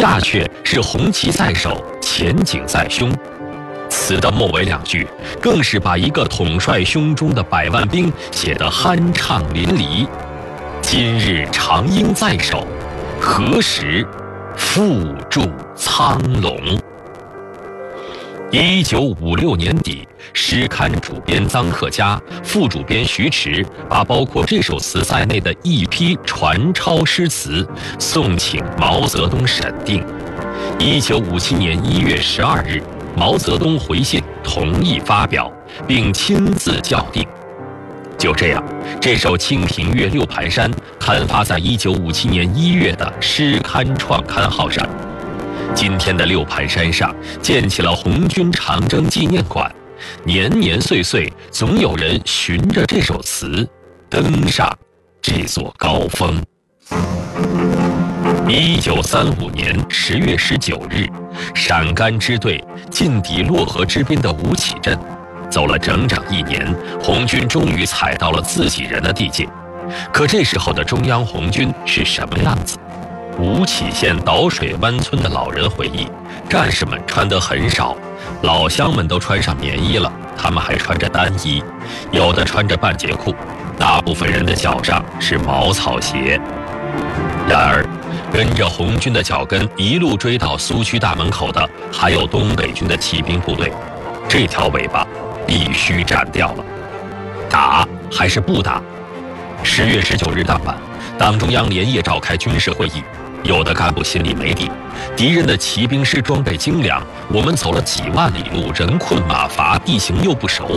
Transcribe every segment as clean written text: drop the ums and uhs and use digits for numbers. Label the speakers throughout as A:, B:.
A: 下阙是红旗在手，前景在胸。词的末尾两句更是把一个统帅胸中的百万兵写得酣畅淋漓。今日长缨在手，何时复驻苍龙。1956年底，诗刊主编臧克家、副主编徐迟把包括这首词在内的一批传抄诗词送请毛泽东审定。1957年1月12日，毛泽东回信同意发表，并亲自校订。就这样，这首《清平乐·六盘山》刊发在1957年1月的诗刊创刊号上。今天的六盘山上建起了红军长征纪念馆，年年岁岁总有人循着这首词登上这座高峰。1935年10月19日，陕甘支队进抵洛河之滨的吴起镇，走了整整1年，红军终于踩到了自己人的地界。可这时候的中央红军是什么样子？吴起县岛水湾村的老人回忆，战士们穿得很少，老乡们都穿上棉衣了，他们还穿着单衣，有的穿着半截裤，大部分人的脚上是茅草鞋。然而，跟着红军的脚跟一路追到苏区大门口的，还有东北军的骑兵部队，这条尾巴必须斩掉了。打还是不打？10月19日当晚，党中央连夜召开军事会议。有的干部心里没底，敌人的骑兵师装备精良，我们走了几万里路，人困马乏，地形又不熟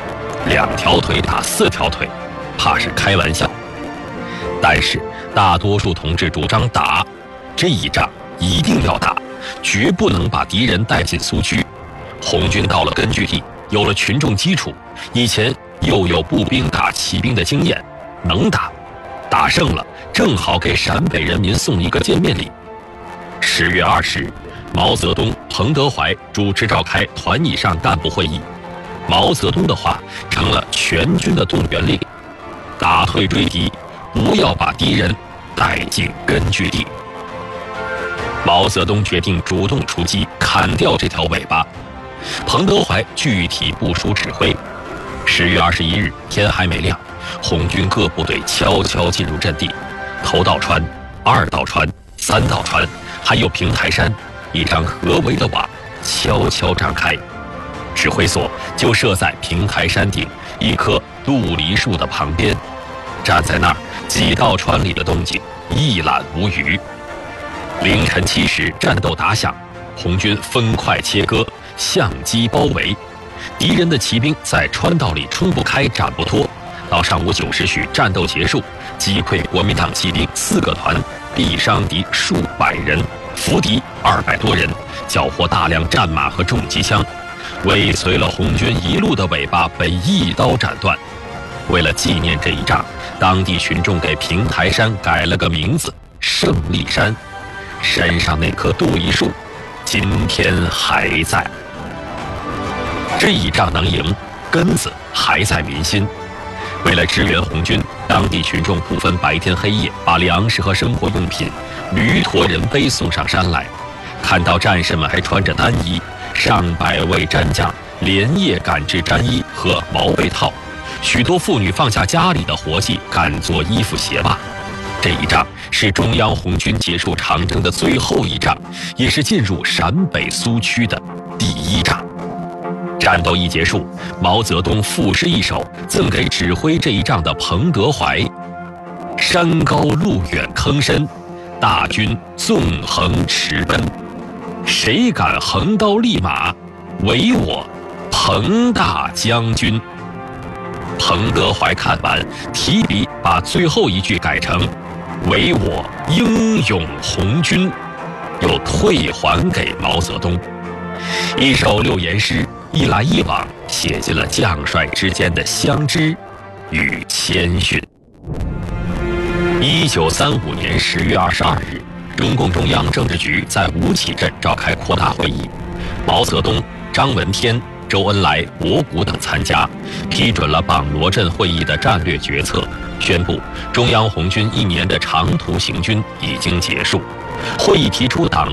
A: ，2条腿打4条腿，怕是开玩笑。但是大多数同志主张打，这一仗一定要打，绝不能把敌人带进苏区。红军到了根据地，有了群众基础，以前又有步兵打骑兵的经验，能打，打胜了正好给陕北人民送一个见面礼。10月20日，毛泽东、彭德怀主持召开团以上干部会议。毛泽东的话成了全军的动员令：打退追敌，不要把敌人带进根据地。毛泽东决定主动出击，砍掉这条尾巴。彭德怀具体部署指挥。10月21日，天还没亮，红军各部队悄悄进入阵地。头道川、2道川、3道川，还有平台山，一张合围的网悄悄张开。指挥所就设在平台山顶一棵杜梨树的旁边，站在那儿，几道川里的动静一览无余。凌晨7时，战斗打响，红军分快切割，相机包围，敌人的骑兵在川道里冲不开，斩不脱。到上午9时许，战斗结束，击溃国民党骑兵4个团，毙伤敌数百人，俘敌200多人，缴获大量战马和重机枪。尾随了红军一路的尾巴被一刀斩断。为了纪念这一仗，当地群众给平台山改了个名字——胜利山。山上那棵杜梨树，今天还在。这一仗能赢，根子还在民心。为了支援红军，当地群众不分白天黑夜，把粮食和生活用品驴驮人背送上山来。看到战士们还穿着单衣，上百位战将连夜赶制毡衣和毛被套，许多妇女放下家里的活计，赶做衣服鞋袜。这一仗是中央红军结束长征的最后一仗，也是进入陕北苏区的第1仗。战斗一结束，毛泽东赋诗一首，赠给指挥这一仗的彭德怀：山高路远坑深，大军纵横驰奔，谁敢横刀立马，唯我彭大将军。彭德怀看完，提笔把最后一句改成唯我英勇红军，又退还给毛泽东。一首6言诗，一来一往写进了将帅之间的相知与谦逊。1935年10月22日，中共中央政治局在吴起镇召开扩大会议，毛泽东、张闻天、周恩来、博古等参加，批准了榜罗镇会议的战略决策，宣布中央红军1年的长途行军已经结束。会议提出党